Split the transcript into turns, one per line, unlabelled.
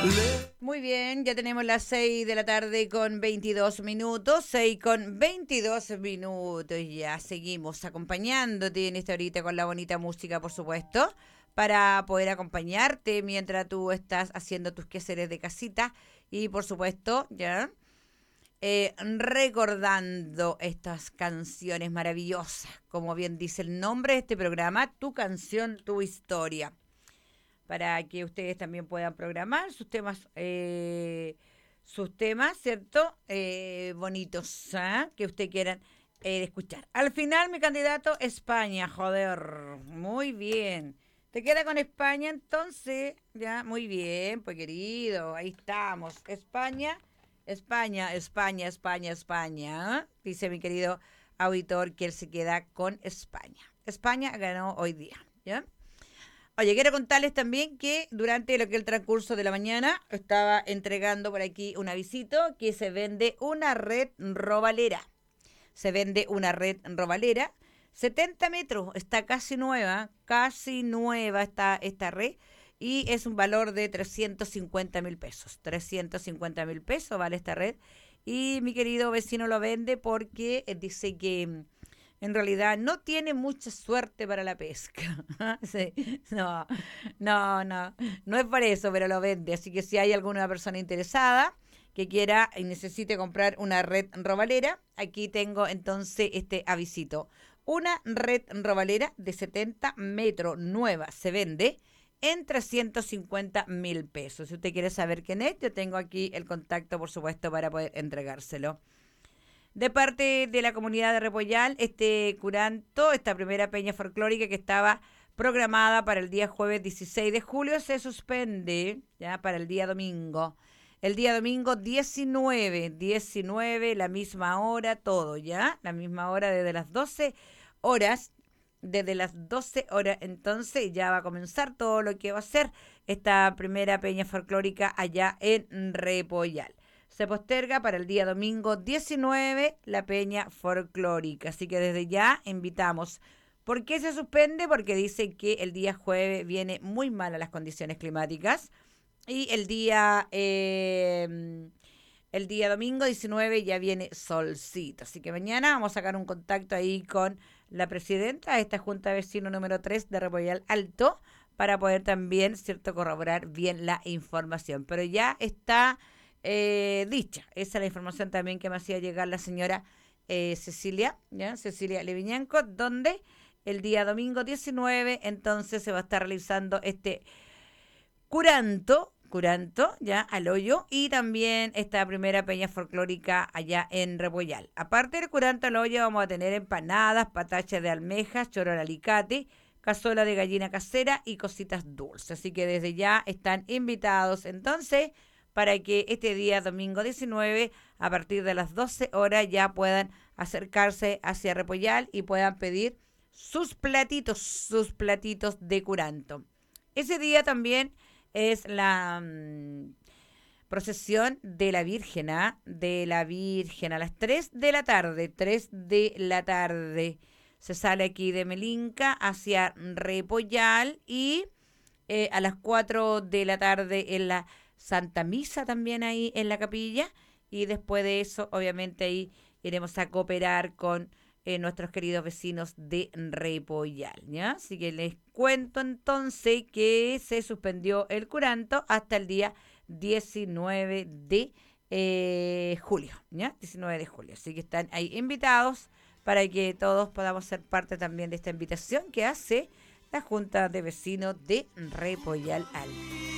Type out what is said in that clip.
Muy bien, ya tenemos las 6 de la tarde con 22 minutos, 6 con 22 minutos. Ya seguimos acompañándote en esta horita con la bonita música, por supuesto, para poder acompañarte mientras tú estás haciendo tus quehaceres de casita y, por supuesto, ya recordando estas canciones maravillosas, como bien dice el nombre de este programa, Tu canción, tu historia, para que ustedes también puedan programar sus temas, ¿cierto? Bonitos, ¿ah? Que ustedes quieran escuchar. Al final, mi candidato, España, joder, muy bien. ¿Te queda con España entonces? Ya, muy bien, pues querido, ahí estamos. España, España, España, España, España. ¿Ah? Dice mi querido auditor que él se queda con España. España ganó hoy día, ¿ya? Oye, quiero contarles también que durante lo que el transcurso de la mañana estaba entregando por aquí un avisito que se vende una red robalera. Se vende una red robalera, 70 metros, está casi nueva está esta red y es un valor de 350.000 pesos. 350.000 pesos vale esta red y mi querido vecino lo vende porque dice que en realidad no tiene mucha suerte para la pesca. Sí, no, no es por eso, pero lo vende. Así que si hay alguna persona interesada que quiera y necesite comprar una red robalera, aquí tengo entonces este avisito. Una red robalera de 70 metros nueva se vende en 350.000 pesos. Si usted quiere saber quién es, yo tengo aquí el contacto, por supuesto, para poder entregárselo. De parte de la comunidad de Repollal, este curanto, esta primera peña folclórica que estaba programada para el día jueves 16 de julio, se suspende ya para el día domingo. El día domingo 19, la misma hora, todo, ¿ya? La misma hora desde las 12 horas. Desde las 12 horas, entonces ya va a comenzar todo lo que va a ser esta primera peña folclórica allá en Repollal. Se posterga para el día domingo 19 la peña folclórica. Así que desde ya invitamos. ¿Por qué se suspende? Porque dice que el día jueves viene muy malas las condiciones climáticas y el día domingo 19 ya viene solcito. Así que mañana vamos a sacar un contacto ahí con la presidenta de esta Junta de Vecinos número 3 de Repollal Alto para poder también, cierto, corroborar bien la información. Pero ya está dicha. Esa es la información también que me hacía llegar la señora Cecilia, ¿ya? Cecilia Leviñanco, donde el día domingo 19 entonces se va a estar realizando este curanto, ya al hoyo, y también esta primera peña folclórica allá en Repollal. Aparte del curanto al hoyo vamos a tener empanadas, patachas de almejas, choro al alicate, cazuela de gallina casera y cositas dulces. Así que desde ya están invitados entonces para que este día domingo 19 a partir de las 12 horas ya puedan acercarse hacia Repollal y puedan pedir sus platitos de curanto. Ese día también es la procesión de la Virgen, ¿ah? De la Virgen a las 3 de la tarde, 3 de la tarde. Se sale aquí de Melinca hacia Repollal y a las 4 de la tarde en la Santa Misa también ahí en la capilla y después de eso obviamente ahí iremos a cooperar con nuestros queridos vecinos de Repollal, ¿ya? Así que les cuento entonces que se suspendió el curanto hasta el día 19 de julio, ¿ya? 19 de julio. Así que están ahí invitados para que todos podamos ser parte también de esta invitación que hace la Junta de Vecinos de Repollal Alto.